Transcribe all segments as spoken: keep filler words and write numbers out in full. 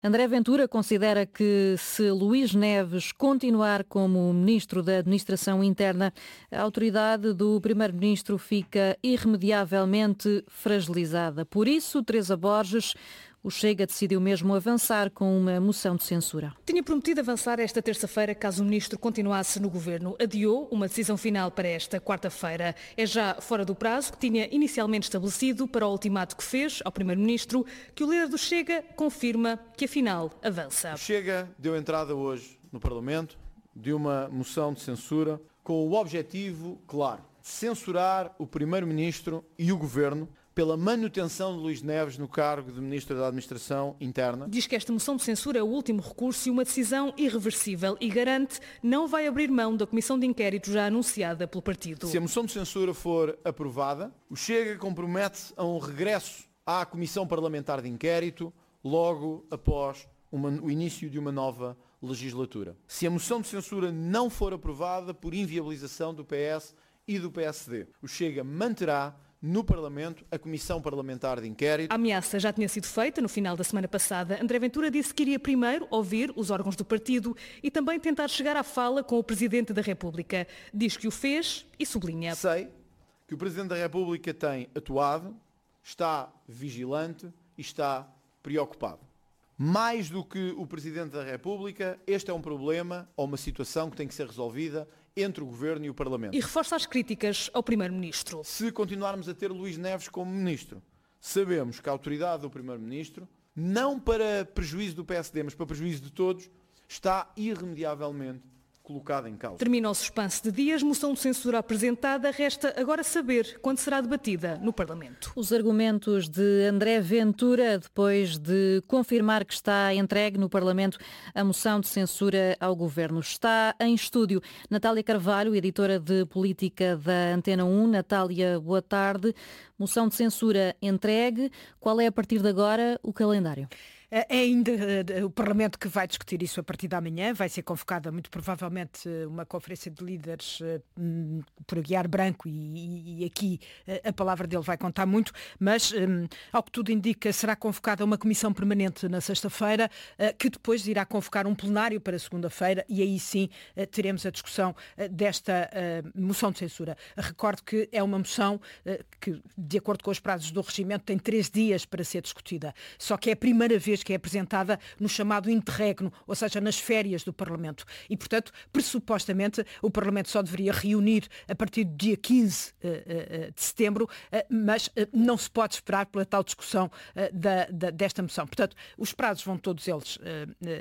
André Ventura considera que se Luís Neves continuar como Ministro da Administração Interna, a autoridade do Primeiro-Ministro fica irremediavelmente fragilizada. Por isso, Teresa Borges, o Chega decidiu mesmo avançar com uma moção de censura. Tinha prometido avançar esta terça-feira caso o Ministro continuasse no Governo. Adiou uma decisão final para esta quarta-feira. É já fora do prazo que tinha inicialmente estabelecido para o ultimato que fez ao Primeiro-Ministro, que o líder do Chega confirma que afinal avança. O Chega deu entrada hoje no Parlamento de uma moção de censura com o objetivo claro de censurar o Primeiro-Ministro e o Governo pela manutenção de Luís Neves no cargo de Ministro da Administração Interna. Diz que esta moção de censura é o último recurso e uma decisão irreversível e garante não vai abrir mão da comissão de inquérito já anunciada pelo partido. Se a moção de censura for aprovada, o Chega compromete a um regresso à Comissão Parlamentar de Inquérito logo após uma, o início de uma nova legislatura. Se a moção de censura não for aprovada por inviabilização do P S e do P S D, o Chega manterá no Parlamento a Comissão Parlamentar de Inquérito. A ameaça já tinha sido feita no final da semana passada. André Ventura disse que iria primeiro ouvir os órgãos do partido e também tentar chegar à fala com o Presidente da República. Diz que o fez e sublinha. Sei que o Presidente da República tem atuado, está vigilante e está preocupado. Mais do que o Presidente da República, este é um problema ou uma situação que tem que ser resolvida entre o Governo e o Parlamento. E reforça as críticas ao Primeiro-Ministro. Se continuarmos a ter Luís Neves como Ministro, sabemos que a autoridade do Primeiro-Ministro, não para prejuízo do P S D, mas para prejuízo de todos, está irremediavelmente colocada em causa. Termina o suspense de dias, moção de censura apresentada, resta agora saber quando será debatida no Parlamento. Os argumentos de André Ventura, depois de confirmar que está entregue no Parlamento a moção de censura ao Governo. Está em estúdio Natália Carvalho, editora de política da Antena um. Natália, boa tarde. Moção de censura entregue. Qual é, a partir de agora, o calendário? É ainda uh, o Parlamento que vai discutir isso a partir da manhã. Vai ser convocada, muito provavelmente, uma conferência de líderes uh, um, por Aguiar Branco e, e aqui uh, a palavra dele vai contar muito, mas, um, ao que tudo indica, será convocada uma comissão permanente na sexta-feira, uh, que depois irá convocar um plenário para segunda-feira e aí sim uh, teremos a discussão uh, desta uh, moção de censura. Recordo que é uma moção uh, que, de acordo com os prazos do regimento, tem três dias para ser discutida. Só que é a primeira vez que é apresentada no chamado interregno, ou seja, nas férias do Parlamento. E, portanto, pressupostamente, o Parlamento só deveria reunir a partir do dia quinze de setembro, mas não se pode esperar pela tal discussão da, da, desta moção. Portanto, os prazos vão todos eles uh, uh,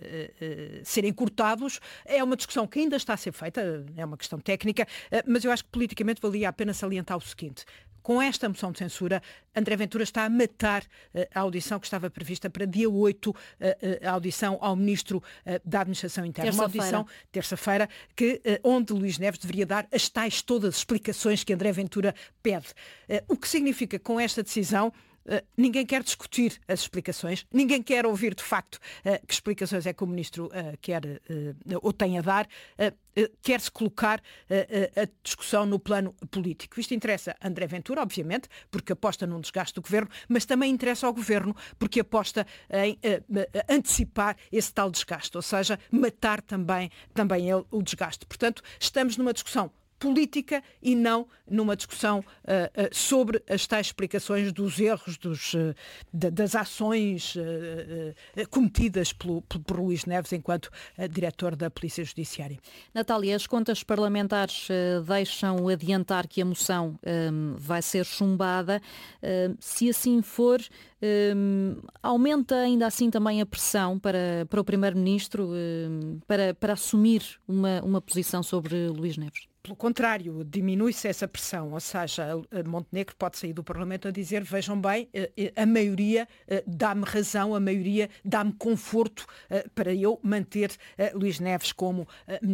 uh, serem cortados. É uma discussão que ainda está a ser feita, é uma questão técnica, uh, mas eu acho que politicamente valia a pena salientar o seguinte. Com esta moção de censura, André Ventura está a matar uh, a audição que estava prevista para dia oito, uh, uh, a audição ao Ministro uh, da Administração Interna. Uma audição, terça-feira, que, uh, onde Luís Neves deveria dar as tais todas as explicações que André Ventura pede. Uh, o que significa, com esta decisão, Uh, ninguém quer discutir as explicações, ninguém quer ouvir de facto uh, que explicações é que o Ministro uh, quer uh, ou tem a dar, uh, uh, quer-se colocar uh, uh, a discussão no plano político. Isto interessa a André Ventura, obviamente, porque aposta num desgaste do Governo, mas também interessa ao Governo, porque aposta em uh, uh, antecipar esse tal desgaste, ou seja, matar também, também ele o desgaste. Portanto, estamos numa discussão política e não numa discussão uh, uh, sobre as tais explicações dos erros, dos, uh, de, das ações uh, uh, cometidas pelo, por, por Luís Neves enquanto uh, diretor da Polícia Judiciária. Natália, as contas parlamentares uh, deixam adiantar que a moção um, vai ser chumbada. Uh, se assim for, um, aumenta ainda assim também a pressão para, para o Primeiro-Ministro um, para, para assumir uma, uma posição sobre Luís Neves? Pelo contrário, diminui-se essa pressão, ou seja, Montenegro pode sair do Parlamento a dizer, vejam bem, a maioria dá-me razão, a maioria dá-me conforto para eu manter Luís Neves como Ministro.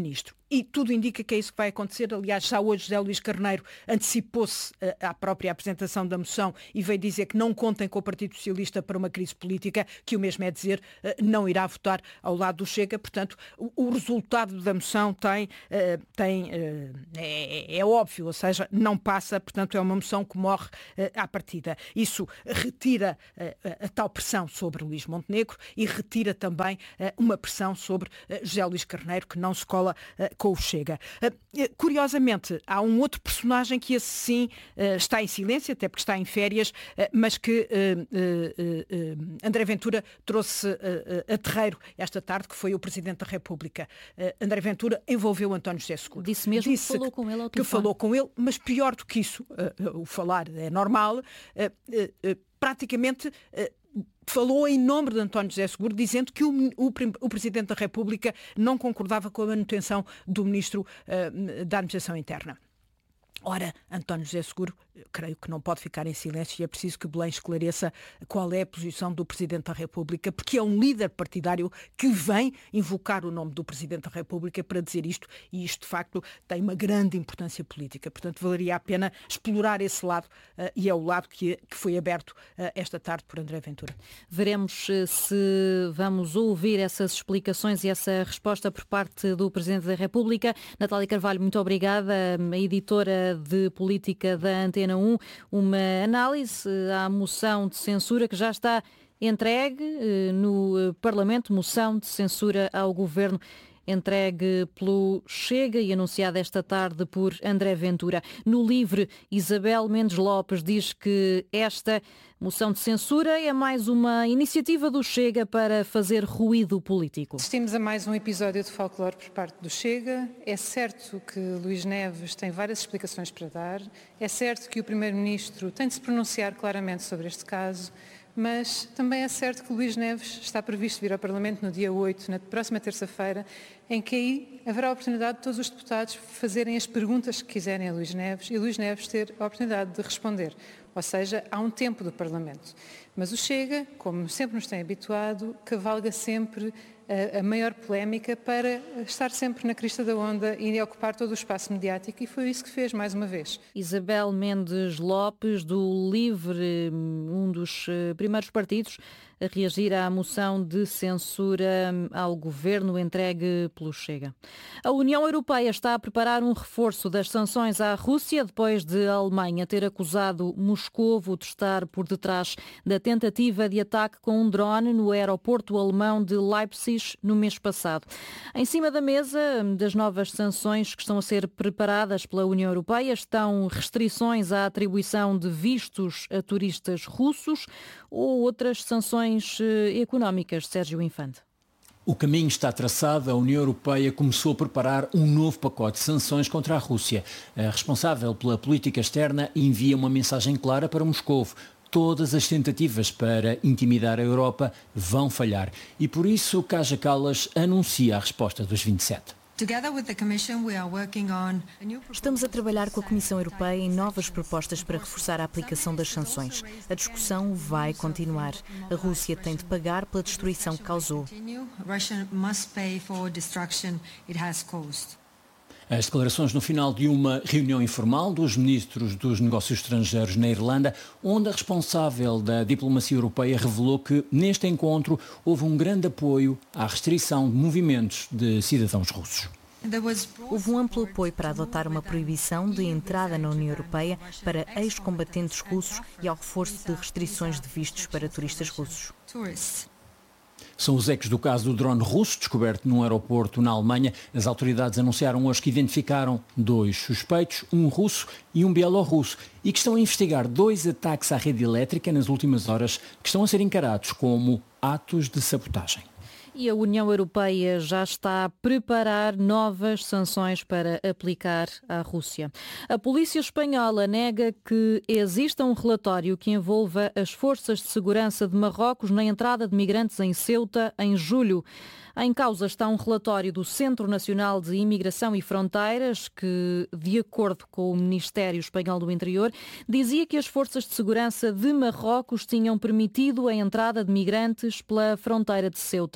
e tudo indica que é isso que vai acontecer. Aliás, já hoje José Luís Carneiro antecipou-se à própria apresentação da moção e veio dizer que não contem com o Partido Socialista para uma crise política, que o mesmo é dizer não irá votar ao lado do Chega. Portanto, o resultado da moção tem, tem, é, é óbvio, ou seja, não passa, portanto é uma moção que morre à partida. Isso retira a tal pressão sobre Luís Montenegro e retira também uma pressão sobre José Luís Carneiro, que não se cola com o Chega. Curiosamente, há um outro personagem que esse sim está em silêncio, até porque está em férias, mas que André Ventura trouxe a terreiro esta tarde, que foi o Presidente da República. André Ventura envolveu António José Seguro. Disse mesmo Disse que falou com ele ao que falou com ele, mas pior do que isso, o falar é normal, praticamente falou em nome de António José Seguro, dizendo que o, o, o Presidente da República não concordava com a manutenção do Ministro uh, da Administração Interna. Ora, António José Seguro, creio que não pode ficar em silêncio e é preciso que Belém esclareça qual é a posição do Presidente da República, porque é um líder partidário que vem invocar o nome do Presidente da República para dizer isto, e isto de facto tem uma grande importância política. Portanto, valeria a pena explorar esse lado uh, e é o lado que, que foi aberto uh, esta tarde por André Ventura. Veremos uh, se vamos ouvir essas explicações e essa resposta por parte do Presidente da República. Natália Carvalho, muito obrigada, a editora de política da Antena um, uma análise à moção de censura que já está entregue no Parlamento, moção de censura ao Governo entregue pelo Chega e anunciada esta tarde por André Ventura. No Livre, Isabel Mendes Lopes diz que esta moção de censura é mais uma iniciativa do Chega para fazer ruído político. Assistimos a mais um episódio de folclore por parte do Chega. É certo que Luís Neves tem várias explicações para dar. É certo que o Primeiro-Ministro tem de se pronunciar claramente sobre este caso. Mas também é certo que Luís Neves está previsto vir ao Parlamento no dia oito, na próxima terça-feira, em que aí haverá a oportunidade de todos os deputados fazerem as perguntas que quiserem a Luís Neves e Luís Neves ter a oportunidade de responder. Ou seja, há um tempo do Parlamento. Mas o Chega, como sempre nos tem habituado, cavalga sempre a, a maior polémica para estar sempre na crista da onda e ocupar todo o espaço mediático, e foi isso que fez mais uma vez. Isabel Mendes Lopes, do Livre, um dos primeiros partidos a reagir à moção de censura ao governo entregue pelo Chega. A União Europeia está a preparar um reforço das sanções à Rússia depois de a Alemanha ter acusado Moscovo de estar por detrás da tentativa de ataque com um drone no aeroporto alemão de Leipzig no mês passado. Em cima da mesa das novas sanções que estão a ser preparadas pela União Europeia estão restrições à atribuição de vistos a turistas russos ou outras sanções económicas. Sérgio Infante. O caminho está traçado. A União Europeia começou a preparar um novo pacote de sanções contra a Rússia. A responsável pela política externa envia uma mensagem clara para Moscovo. Todas as tentativas para intimidar a Europa vão falhar. E por isso, Kaja Kallas anuncia a resposta dos vinte e sete. Estamos a trabalhar com a Comissão Europeia em novas propostas para reforçar a aplicação das sanções. A discussão vai continuar. A Rússia tem de pagar pela destruição que causou. As declarações no final de uma reunião informal dos ministros dos negócios estrangeiros na Irlanda, onde a responsável da diplomacia europeia revelou que, neste encontro, houve um grande apoio à restrição de movimentos de cidadãos russos. Houve um amplo apoio para adotar uma proibição de entrada na União Europeia para ex-combatentes russos e ao reforço de restrições de vistos para turistas russos. São os ecos do caso do drone russo, descoberto num aeroporto na Alemanha. As autoridades anunciaram hoje que identificaram dois suspeitos, um russo e um bielorrusso, e que estão a investigar dois ataques à rede elétrica nas últimas horas, que estão a ser encarados como atos de sabotagem. E a União Europeia já está a preparar novas sanções para aplicar à Rússia. A polícia espanhola nega que exista um relatório que envolva as forças de segurança de Marrocos na entrada de migrantes em Ceuta em julho. Em causa está um relatório do Centro Nacional de Imigração e Fronteiras que, de acordo com o Ministério Espanhol do Interior, dizia que as forças de segurança de Marrocos tinham permitido a entrada de migrantes pela fronteira de Ceuta.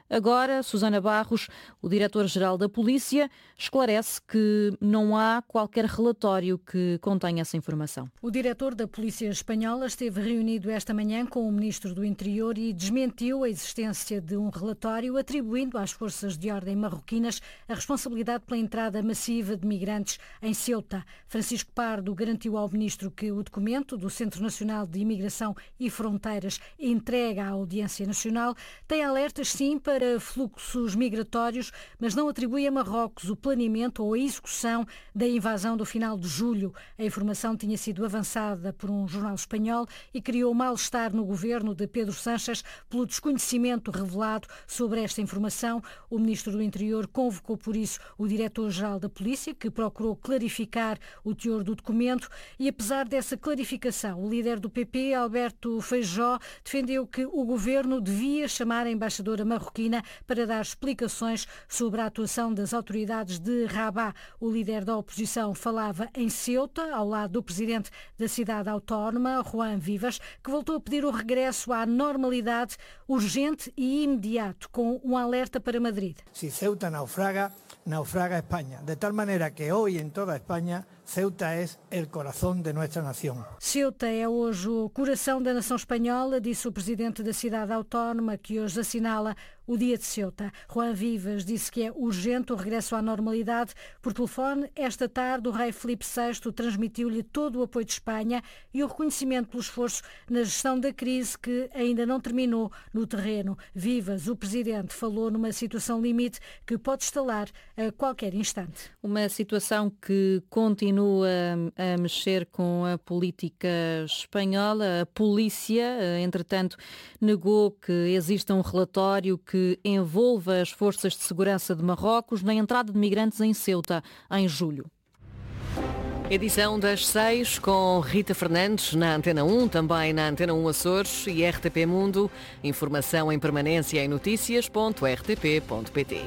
Agora, Susana Barros, o diretor-geral da Polícia, esclarece que não há qualquer relatório que contenha essa informação. O diretor da Polícia Espanhola esteve reunido esta manhã com o ministro do Interior e desmentiu a existência de um relatório atribuindo às forças de ordem marroquinas a responsabilidade pela entrada massiva de migrantes em Ceuta. Francisco Pardo garantiu ao ministro que o documento do Centro Nacional de Imigração e Fronteiras entregue à Audiência Nacional tem alertas sim para fluxos migratórios, mas não atribui a Marrocos o planeamento ou a execução da invasão do final de julho. A informação tinha sido avançada por um jornal espanhol e criou mal-estar no governo de Pedro Sánchez pelo desconhecimento revelado sobre esta informação. O ministro do Interior convocou por isso o diretor-geral da Polícia, que procurou clarificar o teor do documento e, apesar dessa clarificação, o líder do P P, Alberto Feijó, defendeu que o governo devia chamar a embaixadora marroquina para dar explicações sobre a atuação das autoridades de Rabat. O líder da oposição falava em Ceuta, ao lado do presidente da cidade autónoma, Juan Vivas, que voltou a pedir o regresso à normalidade urgente e imediato, com um alerta para Madrid. Se Ceuta naufraga, naufraga España. De tal manera que hoy en toda España Ceuta es el corazón de nuestra nación. Ceuta é hoje o coração da nação espanhola, disse o presidente da cidade autónoma, que hoje assinala o dia de Ceuta. Juan Vivas disse que é urgente o regresso à normalidade. Por telefone, esta tarde, o rei Filipe sexto transmitiu-lhe todo o apoio de Espanha e o reconhecimento pelo esforço na gestão da crise que ainda não terminou no terreno. Vivas, o presidente, falou numa situação limite que pode estalar a qualquer instante. Uma situação que continua a mexer com a política espanhola. A polícia, entretanto, negou que exista um relatório que envolva as forças de segurança de Marrocos na entrada de migrantes em Ceuta em julho. Edição das seis com Rita Fernandes na Antena um, também na Antena um Açores e R T P Mundo. Informação em permanência em notícias ponto r t p ponto p t.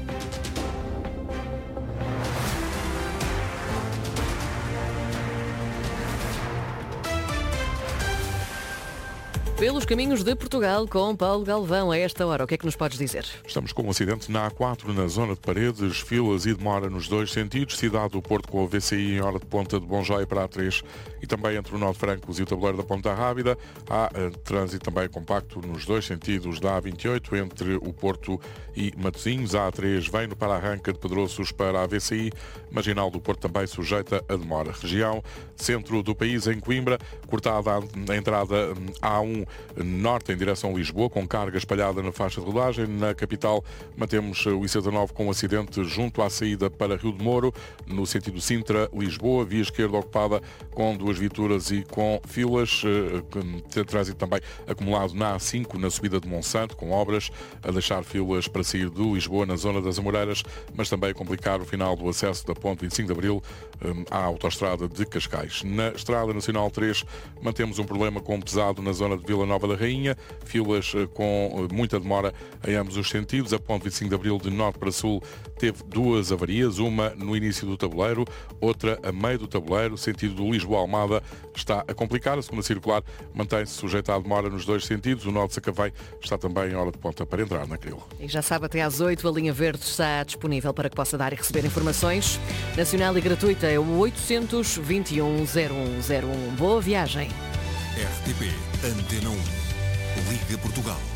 Pelos caminhos de Portugal, com Paulo Galvão, a esta hora. O que é que nos podes dizer? Estamos com um acidente na A quatro, na zona de Paredes, filas e demora nos dois sentidos. Cidade do Porto com a V C I em hora de ponta de Bonjói para a três e também entre o Nó de Francos e o tabuleiro da Ponta Rábida. Há uh, trânsito também compacto nos dois sentidos da A vinte e oito, entre o Porto e Matosinhos. A A três vem no para-arranca de Pedroços para a V C I. Marginal do Porto também sujeita a demora. Região centro do país, em Coimbra, cortada a entrada A um norte em direção a Lisboa, com carga espalhada na faixa de rodagem. Na capital mantemos o I C dezenove com um acidente junto à saída para Rio de Moro, no sentido Sintra-Lisboa, via esquerda ocupada com duas viaturas e com filas. Trânsito também acumulado na A cinco, na subida de Monsanto, com obras a deixar filas para sair de Lisboa na zona das Amoreiras, mas também a complicar o final do acesso da ponte vinte e cinco de Abril à autoestrada de Cascais. Na Estrada Nacional três mantemos um problema com pesado na zona de Vila Nova da Rainha, filas com muita demora em ambos os sentidos. A ponte vinte e cinco de Abril de norte para sul teve duas avarias, uma no início do tabuleiro, outra a meio do tabuleiro, sentido do Lisboa-Almada está a complicar. A segunda circular mantém-se sujeita à demora nos dois sentidos. O nó de Sacavém está também em hora de ponta para entrar na Cril. E já sabe, até às oito a linha verde está disponível para que possa dar e receber informações. Nacional e gratuita é o oitocentos, vinte e um, zero um zero um. Boa viagem. R T P Antena um. Liga Portugal.